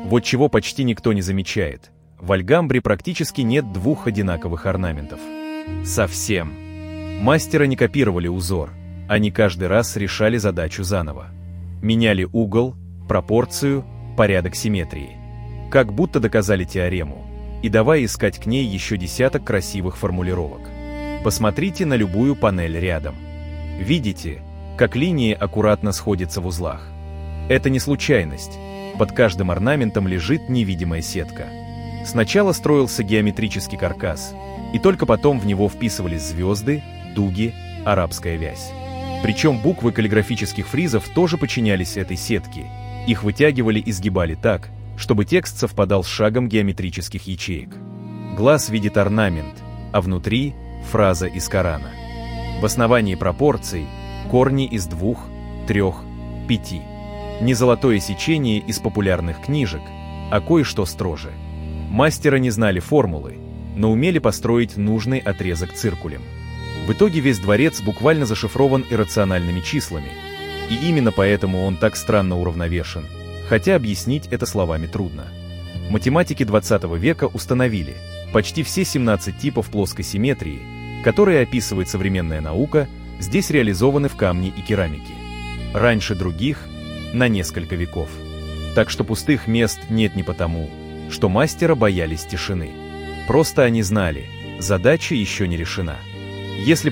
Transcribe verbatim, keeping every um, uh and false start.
Вот чего почти никто не замечает. В Альгамбре практически нет двух одинаковых орнаментов. Совсем. Мастера не копировали узор, они каждый раз решали задачу заново. Меняли угол, пропорцию, порядок симметрии. Как будто доказали теорему. И давай искать к ней еще десяток красивых формулировок. Посмотрите на любую панель рядом. Видите, как линии аккуратно сходятся в узлах? Это не случайность. Под каждым орнаментом лежит невидимая сетка. Сначала строился геометрический каркас, и только потом в него вписывались звезды, дуги, арабская вязь. Причем буквы каллиграфических фризов тоже подчинялись этой сетке. Их вытягивали и сгибали так, чтобы текст совпадал с шагом геометрических ячеек. Глаз видит орнамент, а внутри — фраза из Корана. В основании пропорций — корни из двух, трех, пяти. Не золотое сечение из популярных книжек, а кое-что строже. Мастера не знали формулы, но умели построить нужный отрезок циркулем. В итоге весь дворец буквально зашифрован иррациональными числами, и именно поэтому он так странно уравновешен, хотя объяснить это словами трудно. Математики двадцатого века установили, почти все семнадцать типов плоской симметрии, которые описывает современная наука, здесь реализованы в камне и керамике. Раньше других на несколько веков. Так что пустых мест нет не потому, что мастера боялись тишины. Просто они знали, задача еще не решена. Если